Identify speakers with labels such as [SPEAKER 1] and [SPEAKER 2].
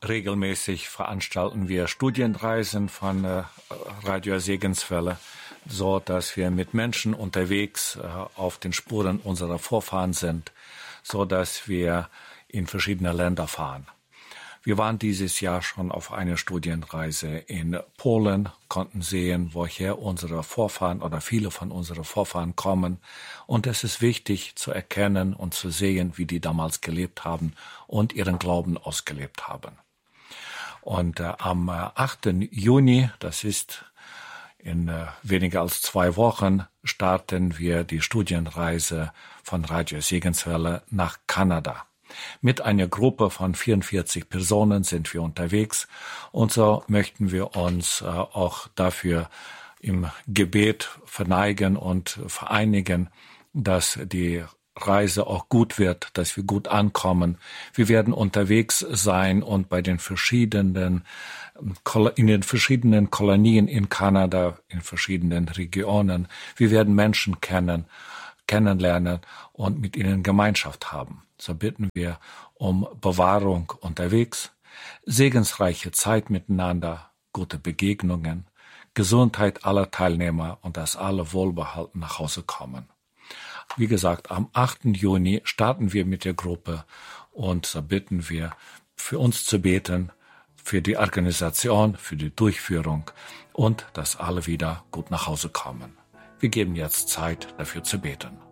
[SPEAKER 1] Regelmäßig veranstalten wir Studienreisen von Radio Segenswelle, so dass wir mit Menschen unterwegs auf den Spuren unserer Vorfahren sind, so dass wir in verschiedene Länder fahren. Wir waren dieses Jahr schon auf einer Studienreise in Polen, konnten sehen, woher unsere Vorfahren oder viele von unseren Vorfahren kommen. Und es ist wichtig zu erkennen und zu sehen, wie die damals gelebt haben und ihren Glauben ausgelebt haben. Und am 8. Juni, das ist in weniger als 2 Wochen, starten wir die Studienreise von Radio Segenswelle nach Kanada. Mit einer Gruppe von 44 Personen sind wir unterwegs und so möchten wir uns auch dafür im Gebet verneigen und vereinigen, dass die Reise auch gut wird, dass wir gut ankommen. Wir werden unterwegs sein und in den verschiedenen Kolonien in Kanada, in verschiedenen Regionen. Wir werden Menschen kennenlernen und mit ihnen Gemeinschaft haben. So bitten wir um Bewahrung unterwegs, segensreiche Zeit miteinander, gute Begegnungen, Gesundheit aller Teilnehmer und dass alle wohlbehalten nach Hause kommen. Wie gesagt, am 8. Juni starten wir mit der Gruppe und so bitten wir, für uns zu beten, für die Organisation, für die Durchführung und dass alle wieder gut nach Hause kommen. Wir geben jetzt Zeit, dafür zu beten.